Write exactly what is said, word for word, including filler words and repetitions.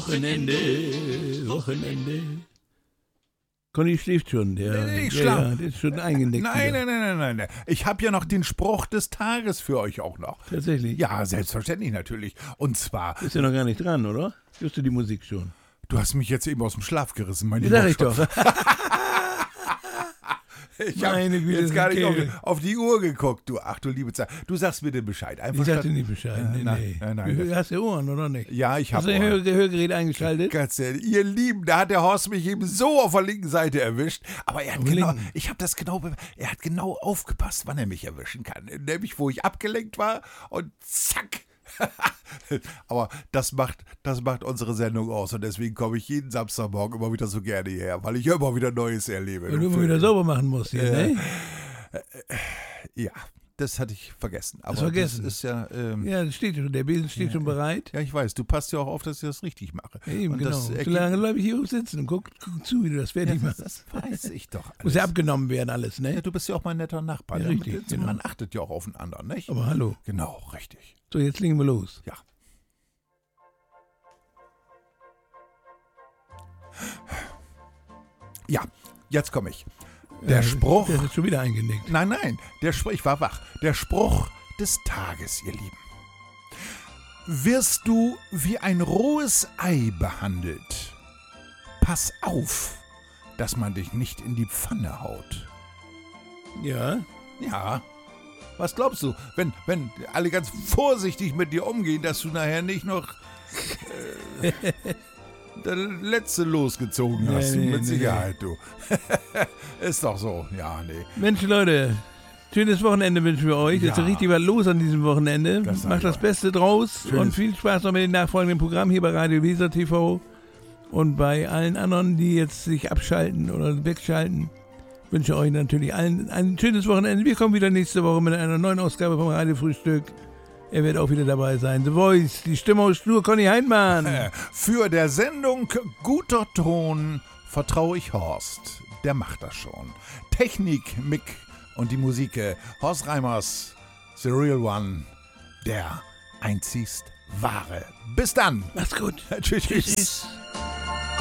Wochenende, Wochenende. Conny schläft schon. Der, Nee, nee, ich ja, schlaf. ja, der ist schon eingenickt. Nein, wieder. nein, nein, nein, nein, nein. Ich habe ja noch den Spruch des Tages für euch auch noch. Tatsächlich? Ja, selbstverständlich natürlich. Und zwar, Ist ja noch gar nicht dran, oder? Hörst du die Musik schon? du hast mich jetzt eben aus dem Schlaf gerissen, mein Ja, lieber sag ich Schopf. doch. Ich habe Meine Güte, jetzt gar das nicht ist auf, ein Kerl. auf die Uhr geguckt, du. Ach du liebe Zeit. Du sagst mir den Bescheid. Einfach Ich sag statt- dir nicht Bescheid. Äh, Nee, nein, nee. nein, nein, Du hast ja Ohren, oder nicht? Ja, ich Hast habe du ein Hör Hörgerät eingeschaltet? Ganz ehrlich, ihr Lieben, da hat der Horst mich eben so auf der linken Seite erwischt. Aber er hat Auf der genau, linken? ich habe das genau, be- er hat genau aufgepasst, wann er mich erwischen kann. Nämlich, wo ich abgelenkt war und zack. Aber das macht, das macht unsere Sendung aus und deswegen komme ich jeden Samstagmorgen immer wieder so gerne hierher, weil ich immer wieder Neues erlebe. Weil du immer wieder sauber machen musst hier, Ja. ne? Ja, das hatte ich vergessen. Aber Hast vergessen? das ist ja, ähm, ja. Ja, das steht schon. Der Besen steht schon bereit. ich weiß, du passt ja auch auf, dass ich das richtig mache. Ja, eben, und genau. das So ergibt- lange bleibe ich hier hoch sitzen und guck, guck zu, wie du das fertig das, machst. das weiß ich doch alles. Muss ja abgenommen werden alles, ne? Ja, du bist ja auch mein netter Nachbar. Ja, ne? richtig, Man genau. achtet ja auch auf den anderen, nicht? Aber hallo. Genau, richtig. So, jetzt legen wir los. Ja. Ja, jetzt komme ich. Der Äh, Spruch. Der ist schon wieder eingenickt. Nein, nein, der Spruch, ich war wach. Der Spruch des Tages, ihr Lieben. Wirst du wie ein rohes Ei behandelt? Pass auf, dass man dich nicht in die Pfanne haut. Ja. Ja. Was glaubst du, wenn, wenn alle ganz vorsichtig mit dir umgehen, dass du nachher nicht noch äh, der Letzte losgezogen hast? Nee, nee, mit nee, Sicherheit, du. Ist doch so. Ja, nee. Mensch, Leute, schönes Wochenende wünschen wir euch. Es ist Ja. richtig was los an diesem Wochenende. Das sag Macht ich das euch. Beste draus Schönes- und viel Spaß noch mit dem nachfolgenden Programm hier bei Radio Weser T V und bei allen anderen, die jetzt sich abschalten oder wegschalten. Ich wünsche euch natürlich allen ein schönes Wochenende. Wir kommen wieder nächste Woche mit einer neuen Ausgabe vom Radiofrühstück. Er wird auch wieder dabei sein. The Voice, die Stimme aus Stur, Conny Heinmann. Äh, Für der Sendung Guter Ton vertraue ich Horst. Der macht das schon. Technik, Mick und die Musik. äh, Horst Reimers, The Real One, der einzigst wahre. Bis dann. Macht's gut. Tschüss. Tschüss.